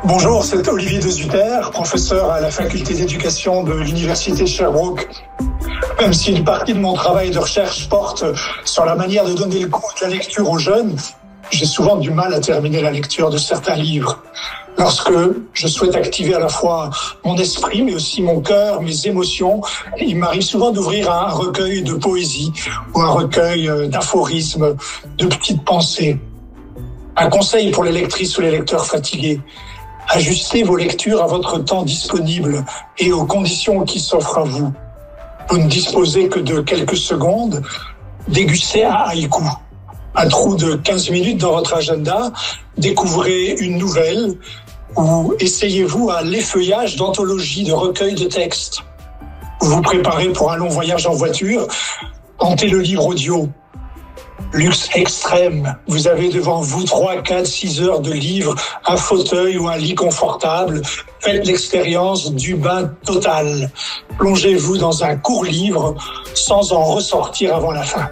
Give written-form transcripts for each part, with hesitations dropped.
Bonjour, c'est Olivier Desutter, professeur à la faculté d'éducation de l'Université de Sherbrooke. Même si une partie de mon travail de recherche porte sur la manière de donner le goût de la lecture aux jeunes, j'ai souvent du mal à terminer la lecture de certains livres. Lorsque je souhaite activer à la fois mon esprit, mais aussi mon cœur, mes émotions, il m'arrive souvent d'ouvrir un recueil de poésie ou un recueil d'aphorismes, de petites pensées. Un conseil pour les lectrices ou les lecteurs fatigués: ajustez vos lectures à votre temps disponible et aux conditions qui s'offrent à vous. Vous ne disposez que de quelques secondes. Dégustez un haïku. Un trou de 15 minutes dans votre agenda, découvrez une nouvelle ou essayez-vous à l'effeuillage d'anthologies de recueils de textes. Vous vous préparez pour un long voyage en voiture, tentez le livre audio. Luxe extrême, vous avez devant vous 3, 4, 6 heures de livre, un fauteuil ou un lit confortable. Faites l'expérience du bain total. Plongez-vous dans un court livre sans en ressortir avant la fin.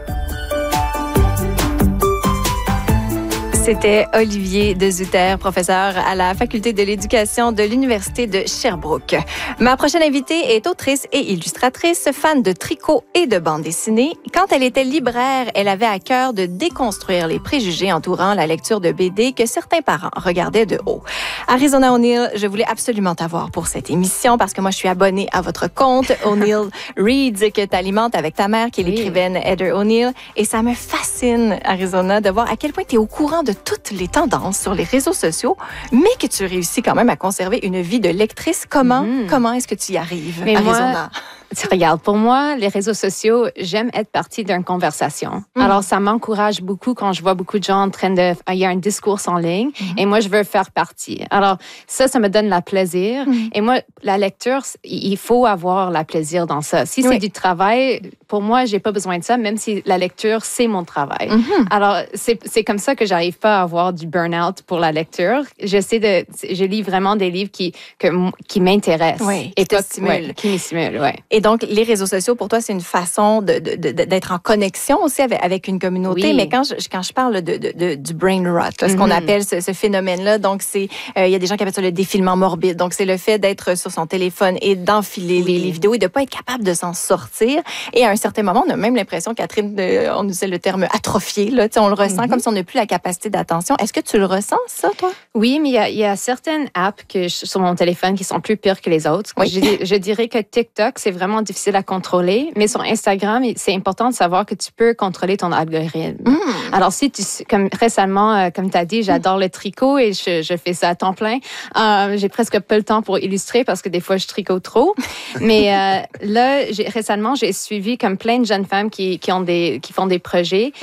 C'était Olivier Desutter, professeur à la faculté de l'éducation de l'Université de Sherbrooke. Ma prochaine invitée est autrice et illustratrice, fan de tricot et de bande dessinée. Quand elle était libraire, elle avait à cœur de déconstruire les préjugés entourant la lecture de BD que certains parents regardaient de haut. Arizona O'Neill, je voulais absolument t'avoir pour cette émission parce que moi, je suis abonnée à votre compte, O'Neill Reads, que tu alimentes avec ta mère, qui est l'écrivaine Heather O'Neill. Et ça me fascine, Arizona, de voir à quel point tu es au courant de toutes les tendances sur les réseaux sociaux, mais que tu réussis quand même à conserver une vie de lectrice. Comment est-ce que tu y arrives, Arizona? Regarde, pour moi, les réseaux sociaux, j'aime être partie d'une conversation. Alors, ça m'encourage beaucoup quand je vois beaucoup de gens en train de... Il y a un discours en ligne et moi, je veux faire partie. Alors, ça me donne la plaisir. Et moi, la lecture, il faut avoir la plaisir dans ça. Si c'est du travail, pour moi, j'ai pas besoin de ça, même si la lecture, c'est mon travail. Alors, c'est comme ça que j'arrive pas à avoir du burn-out pour la lecture. Je lis vraiment des livres qui m'intéressent. Oui, qui te stimulent. Qui me stimulent, oui. Et donc, les réseaux sociaux, pour toi, c'est une façon d'être en connexion aussi avec une communauté. Oui. Mais quand je parle du brain rot, là, ce qu'on appelle ce phénomène-là, donc c'est, il y a des gens qui appellent ça le défilement morbide. Donc, c'est le fait d'être sur son téléphone et d'enfiler les vidéos et de pas être capable de s'en sortir. Et à un certain moment, on a même l'impression, Catherine, on utilisait le terme atrophié, là, on le ressent comme si on n'a plus la capacité d'attention. Est-ce que tu le ressens, ça, toi? Oui, mais il y a certaines apps sur mon téléphone qui sont plus pires que les autres. Oui. Je dirais que TikTok, c'est vraiment difficile à contrôler, mais sur Instagram, c'est important de savoir que tu peux contrôler ton algorithme. Alors, comme récemment, comme tu as dit, j'adore le tricot et je fais ça à temps plein. J'ai presque pas le temps pour illustrer parce que des fois, je tricote trop. Mais là, récemment, j'ai suivi comme plein de jeunes femmes qui font des projets